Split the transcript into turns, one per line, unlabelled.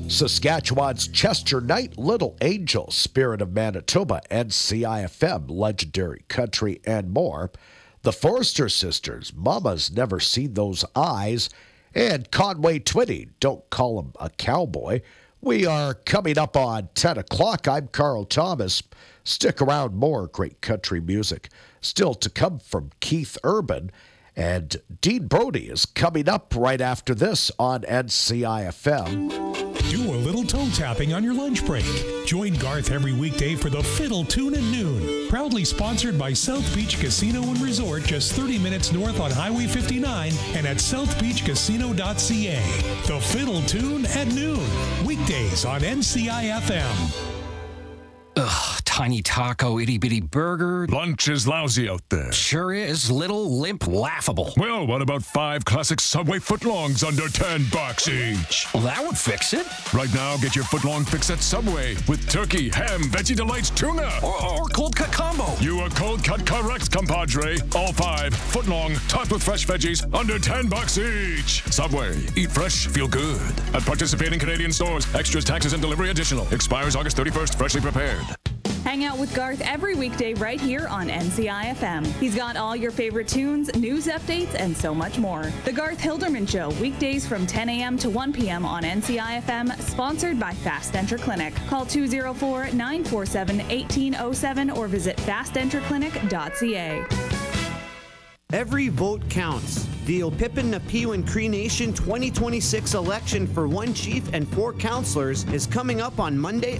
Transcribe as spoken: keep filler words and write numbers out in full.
Saskatchewan's Chester Knight, Little Angel, Spirit of Manitoba, N C I F M, Legendary Country, and more. The Forrester Sisters, Mama's Never Seen Those Eyes, and Conway Twitty, Don't Call Him a Cowboy. We are coming up on ten o'clock. I'm Carl Thomas. Stick around, more great country music still to come from Keith Urban. And Dean Brody is coming up right after this on N C I F M.
Do a little toe tapping on your lunch break. Join Garth every weekday for the Fiddle Tune at noon. Proudly sponsored by South Beach Casino and Resort, just thirty minutes north on Highway fifty-nine and at south beach casino dot c a. The Fiddle Tune at noon. Weekdays on N C I F M.
Ugh, tiny taco, itty-bitty burger.
Lunch is lousy out there.
Sure is. Little, limp, laughable.
Well, what about five classic Subway footlongs under ten bucks each?
Well, that would fix it.
Right now, get your footlong fix at Subway with turkey, ham, veggie delights, tuna.
Or, or cold cut combo.
You are cold cut correct, compadre. All five footlong, topped with fresh veggies, under ten bucks each. Subway. Eat fresh, feel good. At participating Canadian stores. Extras, taxes, and delivery additional. Expires August thirty-first. Freshly prepared.
Hang out with Garth every weekday right here on N C I F M. He's got all your favorite tunes, news updates, and so much more. The Garth Hilderman Show, weekdays from ten a.m. to one p.m. on N C I F M, sponsored by Fast Enter Clinic. Call two oh four, nine four seven, one eight oh seven or visit fast enter clinic dot c a.
Every vote counts. The Opippin Napiwin Cree Nation twenty twenty-six election for one chief and four councillors is coming up on Monday,